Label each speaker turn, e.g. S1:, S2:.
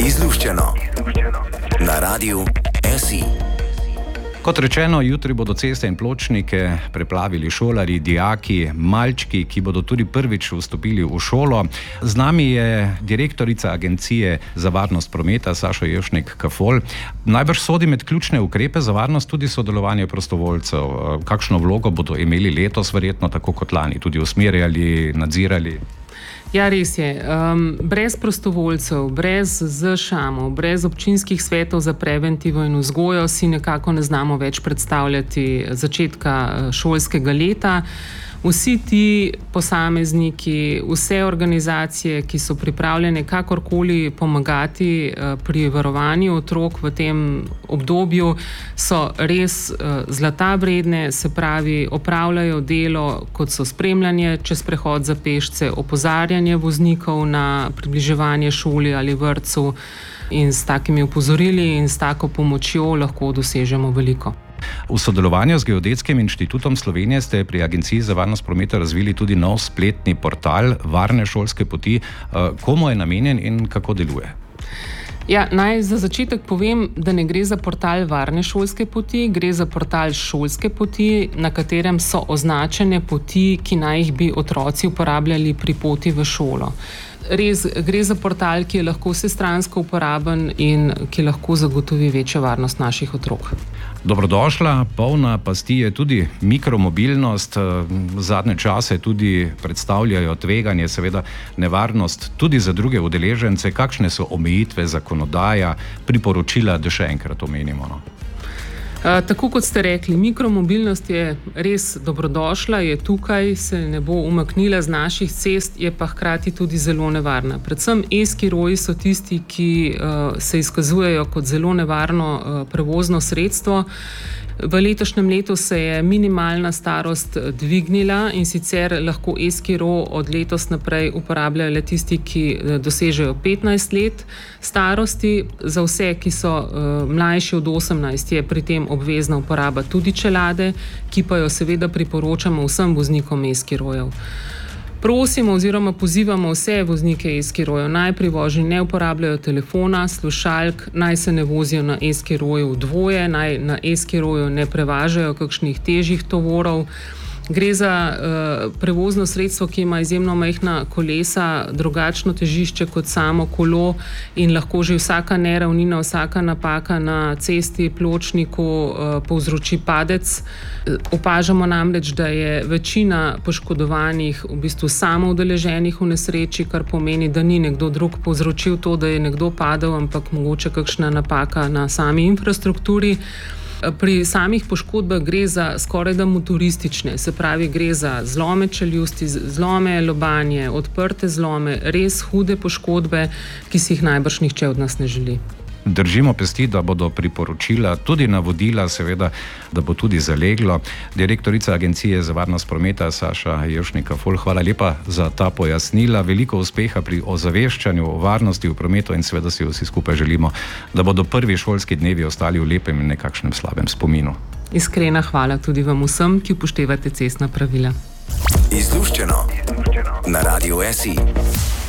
S1: Izluščeno na Radiu SI.
S2: Kot rečeno, jutri bodo ceste in pločnike preplavili šolarji, dijaki, malčki, ki bodo tudi prvič vstopili v šolo. Z nami je direktorica Agencije za varnost prometa Saša Jevšnik-Kafol. Najbrž sodi med ključne ukrepe za varnost tudi sodelovanje prostovoljcev. Kakšno vlogo bodo imeli letos, verjetno tako kot lani, tudi usmerjali, nadzirali?
S3: Ja, res je. Brez prostovoljcev, brez ZŠAM-ov, brez občinskih svetov za preventivo in vzgojo si nekako ne znamo več predstavljati začetka šolskega leta. Vsi ti posamezniki, vse organizacije, ki so pripravljene kakorkoli pomagati pri varovanju otrok v tem obdobju, so res zlata vredne, se pravi, opravljajo delo, kot so spremljanje čez prehod za pešce, opozarjanje voznikov na približevanje šoli ali vrtcu, in s takimi opozorili in s tako pomočjo lahko dosežemo veliko.
S2: V sodelovanju z Geodetskim inštitutom Slovenije ste pri Agenciji za varnost prometa razvili tudi nov spletni portal Varne šolske poti. Komu je namenjen in kako deluje?
S3: Ja, naj za začetek povem, da ne gre za portal Varne šolske poti, gre za portal Šolske poti, na katerem so označene poti, ki naj jih bi otroci uporabljali pri poti v šolo. Res gre za portal, ki je lahko vsestransko uporaben in ki lahko zagotovi večjo varnost naših otrok.
S2: Dobrodošla, polna pasti je tudi mikromobilnost. Zadnje čase tudi predstavljajo tveganje, seveda nevarnost tudi za druge udeležence. Kakšne so omejitve, zakonodaja, priporočila, da še enkrat omenimo?
S3: Tako kot ste rekli, mikromobilnost je res dobrodošla, je tukaj, se ne bo umaknila z naših cest, je pa hkrati tudi zelo nevarna. Predvsem e-skiroji so tisti, ki se izkazujejo kot zelo nevarno prevozno sredstvo. V letošnjem letu se je minimalna starost dvignila, in sicer lahko e-skiro od letos naprej uporabljajo le tisti, ki dosežejo 15 let starosti. Za vse, ki so mlajši od 18, je pri tem obvezna uporaba tudi čelade, ki pa jo seveda priporočamo vsem voznikom e-skirojev. Prosimo oziroma pozivamo vse voznike e-skirojev, naj pri vožnji ne uporabljajo telefona, slušalk, naj se ne vozijo na e-skiroju dvoje, naj na e-skiroju ne prevažajo kakšnih težjih tovorov. Gre za prevozno sredstvo, ki ima izjemno majhna kolesa, drugačno težišče kot samo kolo, in lahko že vsaka neravnina, vsaka napaka na cesti, pločniku povzroči padec. Opažamo namreč, da je večina poškodovanih v bistvu samo udeleženih v nesreči, kar pomeni, da ni nekdo drug povzročil to, da je nekdo padel, ampak mogoče kakšna napaka na sami infrastrukturi. Pri samih poškodbah gre za skorajda motoristične, se pravi, gre za zlome čeljusti, zlome lobanje, odprte zlome, res hude poškodbe, ki si jih najbrž nihče od nas ne želi.
S2: Držimo pesti, da bodo priporočila, tudi navodila, seveda, da bo tudi zaleglo. Direktorica Agencije za varnost prometa Saša Jevšnik-Kafol, hvala lepa za ta pojasnila. Veliko uspeha pri ozaveščanju o varnosti v prometu in seveda si vsi skupaj želimo, da bodo prvi šolski dnevi ostali v lepem in nekakšnem slabem spominu.
S3: Iskrena hvala tudi vam vsem, ki upoštevate cestna pravila.
S1: Izluščeno na Radiu SI.